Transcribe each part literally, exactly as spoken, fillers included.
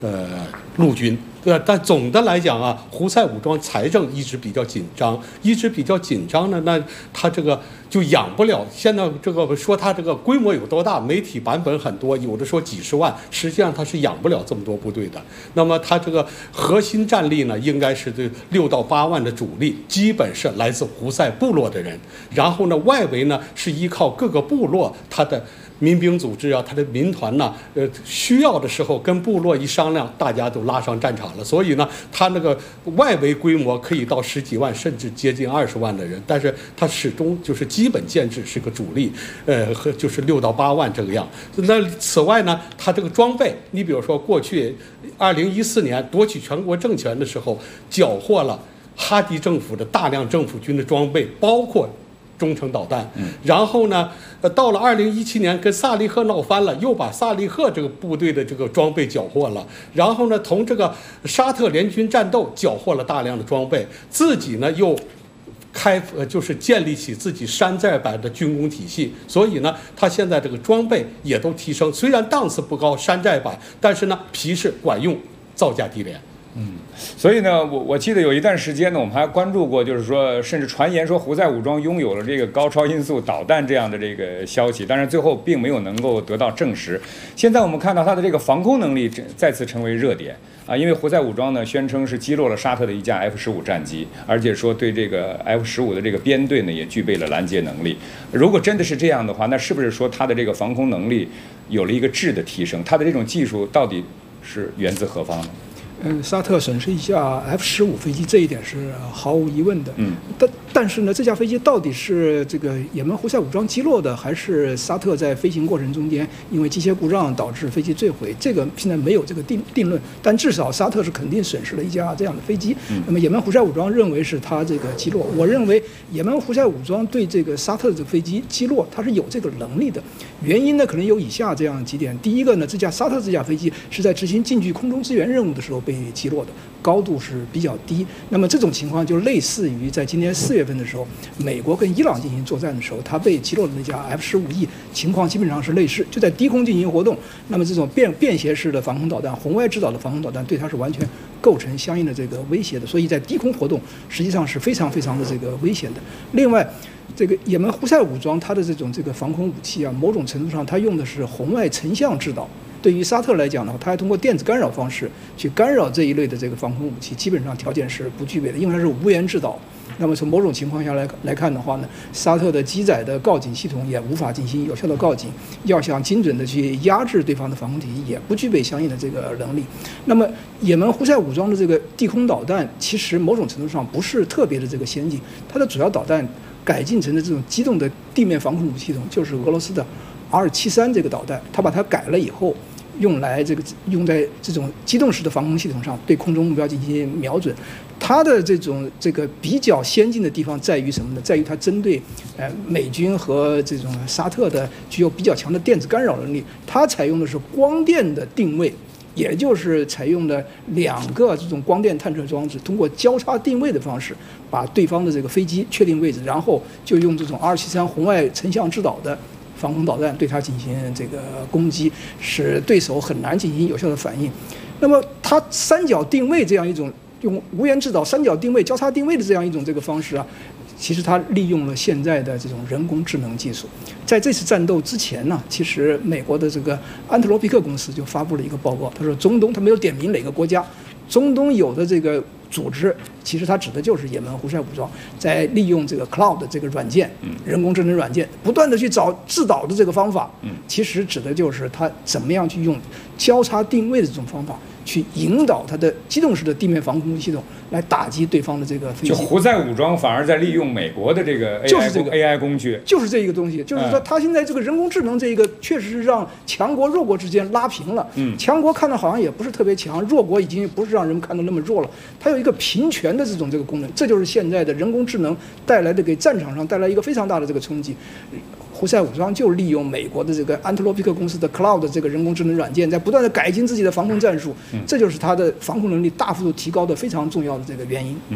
呃，陆军，对吧？但总的来讲啊，胡塞武装财政一直比较紧张，一直比较紧张呢，那他这个就养不了。现在这个说他这个规模有多大，媒体版本很多，有的说几十万，实际上他是养不了这么多部队的。那么他这个核心战力呢，应该是这六到八万的主力，基本是来自胡塞部落的人。然后呢，外围呢是依靠各个部落他的民兵组织啊，他的民团呢，呃，需要的时候跟部落一商量，大家都拉上战场了。所以呢，他那个外围规模可以到十几万，甚至接近二十万的人，但是他始终就是基本建制是个主力，呃，和就是六到八万这个样。那此外呢，他这个装备，你比如说过去二零一四年夺取全国政权的时候，缴获了哈迪政府的大量政府军的装备，包括中程导弹。然后呢，呃，到了二零一七年跟萨利赫闹翻了，又把萨利赫这个部队的这个装备缴获了。然后呢，同这个沙特联军战斗缴获了大量的装备，自己呢又开呃就是建立起自己山寨版的军工体系。所以呢，他现在这个装备也都提升，虽然档次不高，山寨版，但是呢皮实管用，造价低廉。 嗯，所以呢，我我记得有一段时间呢，我们还关注过，就是说，甚至传言说胡塞武装拥有了这个高超音速导弹这样的这个消息，但是最后并没有能够得到证实。现在我们看到它的这个防空能力再次成为热点啊，因为胡塞武装呢宣称是击落了沙特的一架 F 十五战机，而且说对这个 F 十五的这个编队呢也具备了拦截能力。如果真的是这样的话，那是不是说它的这个防空能力有了一个质的提升？它的这种技术到底是源自何方呢？ 嗯，沙特损失一架 F 十五飞机，这一点是毫无疑问的。 嗯， 但但是呢，这架飞机到底是这个也门胡塞武装击落的，还是沙特在飞行过程中间因为机械故障导致飞机坠毁？这个现在没有这个定定论。但至少沙特是肯定损失了一架这样的飞机。 嗯、 那么也门胡塞武装认为是他这个击落。我认为也门胡塞武装对这个沙特的这个飞机击落，它是有这个能力的。原因呢，可能有以下这样几点。第一个呢，这架沙特这架飞机是在执行近距空中支援任务的时候被击落的，高度是比较低。那么这种情况就类似于在今年四月份的时候，美国跟伊朗进行作战的时候，它被击落的那架 F 十五 E 情况基本上是类似，就在低空进行活动。那么这种便便携式的防空导弹、红外制导的防空导弹，对它是完全构成相应的这个威胁的。所以在低空活动实际上是非常非常的这个危险的。另外，这个也门胡塞武装它的这种这个防空武器啊，某种程度上它用的是红外成像制导。对于沙特来讲呢，它还通过电子干扰方式去干扰这一类的这个防空武器，基本上条件是不具备的，因为它是无源制导。那么从某种情况下来来看的话呢，沙特的机载的告警系统也无法进行有效的告警，要想精准的去压制对方的防空体系，也不具备相应的这个能力。那么也门胡塞武装的这个地空导弹，其实某种程度上不是特别的这个先进，它的主要导弹改进成的这种机动的地面防空武器系统，就是俄罗斯的 R 七十三这个导弹，它把它改了以后，用来这个用在这种机动式的防空系统上，对空中目标进行瞄准。它的这种这个比较先进的地方在于什么呢？在于它针对呃美军和这种沙特的具有比较强的电子干扰能力，它采用的是光电的定位。也就是采用了两个这种光电探测装置，通过交叉定位的方式，把对方的这个飞机确定位置，然后就用这种 R 七十三红外成像制导的防空导弹对它进行这个攻击，使对手很难进行有效的反应。那么它三角定位这样一种用无源制导三角定位、交叉定位的这样一种这个方式啊，其实它利用了现在的这种人工智能技术。在这次战斗之前呢，其实美国的这个安特罗皮克公司就发布了一个报告，他说中东，他没有点名哪个国家，中东有的这个组织，其实它指的就是也门胡塞武装，在利用这个 cloud 这个软件，人工智能软件，不断的去找制导的这个方法，其实指的就是它怎么样去用交叉定位的这种方法，去引导它的机动式的地面防空系统来打击对方的这个飞机。 就胡塞武装反而在利用美国的这个 A I 就是这个 A I 工具， 就是这一个东西，就是说它现在这个人工智能这一个确实是让强国弱国之间拉平了。嗯，强国看的好像也不是特别强，弱国已经不是让人们看的那么弱了，它有一个平权的这种这个功能，这就是现在的人工智能带来的给战场上带来一个非常大的这个冲击。胡塞武装就利用美国的这个安特罗皮克公司的 Cloud 这个人工智能软件，在不断的改进自己的防空战术，这就是它的防空能力大幅度提高的非常重要的这个原因。 嗯。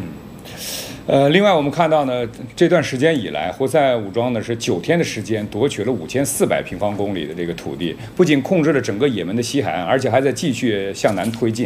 呃，另外我们看到呢，这段时间以来，胡塞武装呢是九天的时间夺取了五千四百平方公里的这个土地，不仅控制了整个也门的西海岸，而且还在继续向南推进。